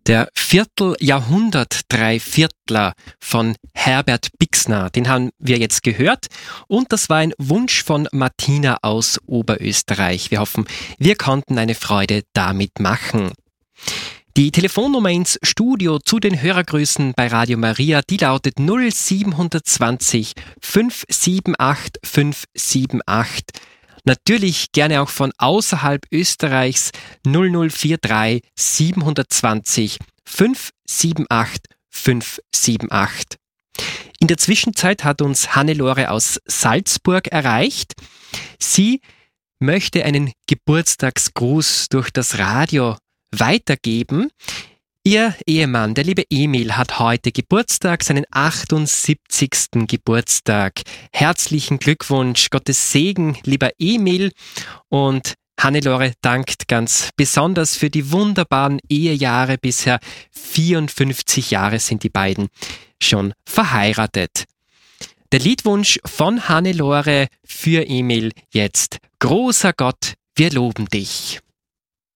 Der Vierteljahrhundert-Dreiviertler von Herbert Bixner, den haben wir jetzt gehört. Und das war ein Wunsch von Martina aus Oberösterreich. Wir hoffen, wir konnten eine Freude damit machen. Die Telefonnummer ins Studio zu den Hörergrüßen bei Radio Maria, die lautet 0720 578 578. Natürlich gerne auch von außerhalb Österreichs 0043 720 578 578. In der Zwischenzeit hat uns Hannelore aus Salzburg erreicht. Sie möchte einen Geburtstagsgruß durch das Radio weitergeben. Ihr Ehemann, der liebe Emil, hat heute Geburtstag, seinen 78. Geburtstag. Herzlichen Glückwunsch, Gottes Segen, lieber Emil. Und Hannelore dankt ganz besonders für die wunderbaren Ehejahre. Bisher 54 Jahre sind die beiden schon verheiratet. Der Liedwunsch von Hannelore für Emil jetzt: Großer Gott, wir loben dich.